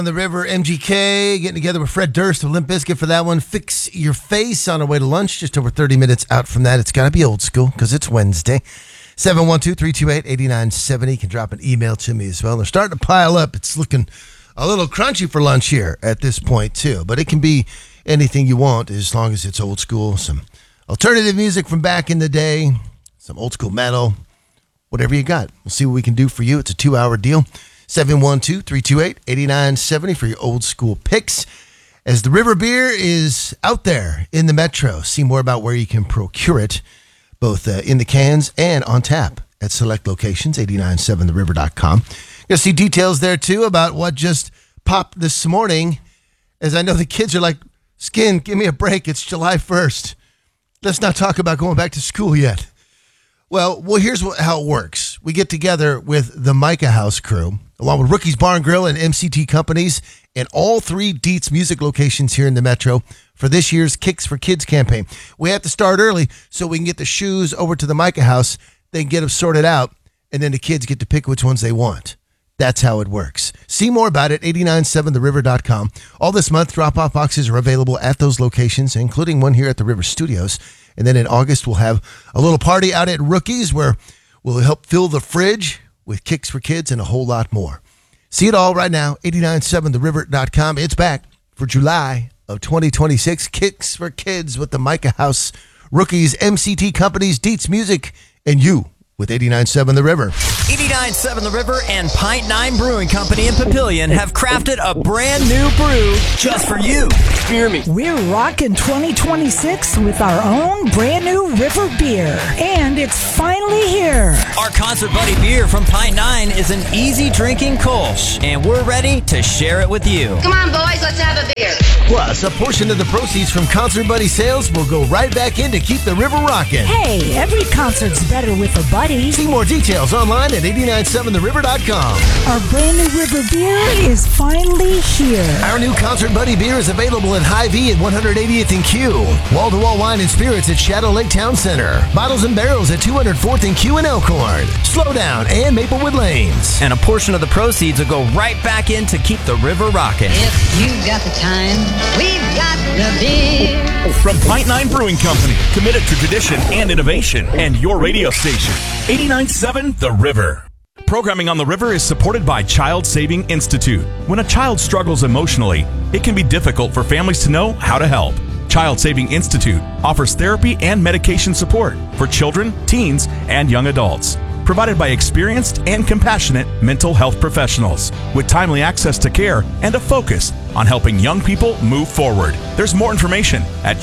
On the River, MGK getting together with Fred Durst of Limp Bizkit for that one. Fix Your Face on our way to lunch. Just over 30 minutes out from that. It's got to be old school because it's Wednesday. 712-328-8970. You can drop an email to me as well. They're starting to pile up. It's looking a little crunchy for lunch here at this point too. But it can be anything you want as long as it's old school. Some alternative music from back in the day. Some old school metal. Whatever you got. We'll see what we can do for you. It's a 2-hour deal. 712-328-8970 for your old school picks. As the River Beer is out there in the Metro, see more about where you can procure it, both in the cans and on tap at select locations, 897theriver.com. You're going to see details there, too, about what just popped this morning, as I know the kids are like, Skin, give me a break. It's July 1st. Let's not talk about going back to school yet. Well, here's how it works. We get together with the Micah House crew, along with Rookie's Barn Grill and MCT Companies, and all 3 Dietz music locations here in the Metro for this year's Kicks for Kids campaign. We have to start early so we can get the shoes over to the Micah House, then get them sorted out, and then the kids get to pick which ones they want. That's how it works. See more about it, 897theriver.com. All this month, drop-off boxes are available at those locations, including one here at the River Studios. And then in August, we'll have a little party out at Rookie's where we'll help fill the fridge with Kicks for Kids and a whole lot more. See it all right now, 897theriver.com. It's back for July of 2026. Kicks for Kids with the Micah House, Rookie's, MCT Companies, Dietz Music, and you with 89.7 The River. 89.7 The River and Pint 9 Brewing Company in Papillion have crafted a brand new brew just for you. Hear me. We're rocking 2026 with our own brand new River beer. And it's finally here. Our Concert Buddy beer from Pint 9 is an easy drinking Kolsch, and we're ready to share it with you. Come on, boys, let's have a beer. Plus, a portion of the proceeds from Concert Buddy sales will go right back in to keep the river rocking. Hey, every concert's better with a buddy. See more details online at 897theriver.com. Our brand new River beer is finally here. Our new Concert Buddy beer is available at Hy-Vee at 180th and Q. Wall-to-wall wine and spirits at Shadow Lake Town Center. Bottles and Barrels at 204th and Q in Elkhorn. Slowdown and Maplewood Lanes. And a portion of the proceeds will go right back in to keep the river rocking. If you've got the time, we've got the beer. From Pint 9 Brewing Company, committed to tradition and innovation, and your radio station, 89.7 The River. Programming on the River is supported by Child Saving Institute. When a child struggles emotionally, it can be difficult for families to know how to help. Child Saving Institute offers therapy and medication support for children, teens, and young adults, provided by experienced and compassionate mental health professionals with timely access to care and a focus on helping young people move forward. There's more information at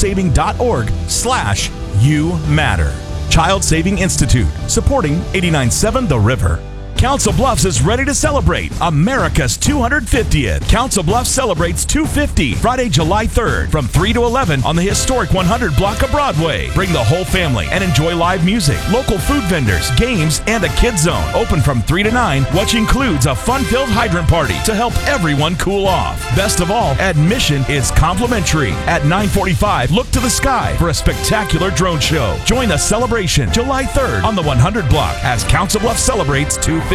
childsaving.org/you matter. Child Saving Institute, supporting 89.7 The River. Council Bluffs is ready to celebrate America's 250th. Council Bluffs celebrates 250 Friday, July 3rd from 3 to 11 on the historic 100 block of Broadway. Bring the whole family and enjoy live music, local food vendors, games, and a kids zone. Open from 3 to 9, which includes a fun-filled hydrant party to help everyone cool off. Best of all, admission is complimentary. At 9:45, look to the sky for a spectacular drone show. Join the celebration July 3rd on the 100 block as Council Bluffs celebrates 250.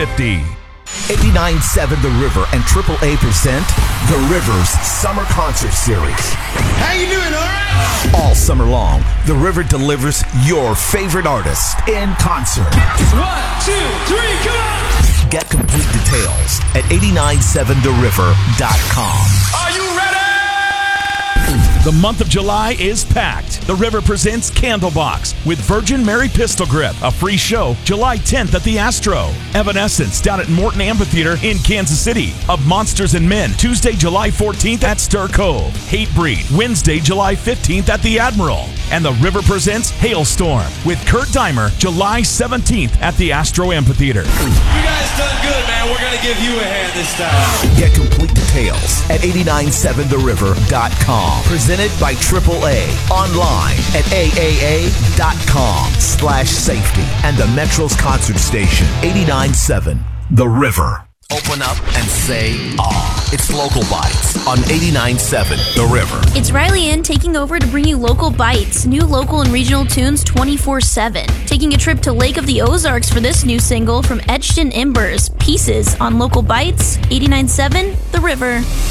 89.7 The River and AAA present The River's Summer Concert Series. How you doing, all right? All summer long, The River delivers your favorite artists in concert. 1, 2, 3, come on! Get complete details at 897theriver.com. Are you ready? The month of July is packed. The River presents Candlebox with Virgin Mary Pistol Grip, a free show July 10th at the Astro. Evanescence down at Morton Amphitheater in Kansas City. Of Monsters and Men, Tuesday, July 14th at Stir Cove. Hatebreed, Wednesday, July 15th at the Admiral. And The River presents Hailstorm with Kurt Deimer, July 17th at the Astro Amphitheater. You guys done good, man. We're going to give you a hand this time. Get complete details at 897theriver.com. Presented by AAA. Online at AAA.com/safety. And the Metro's concert station, 89.7 The River. Open up and say, It's Local Bites on 89.7 The River. It's Riley Ann taking over to bring you Local Bites, new local and regional tunes 24/7. Taking a trip to Lake of the Ozarks for this new single from Etched in Embers, Pieces on Local Bites, 89.7 The River.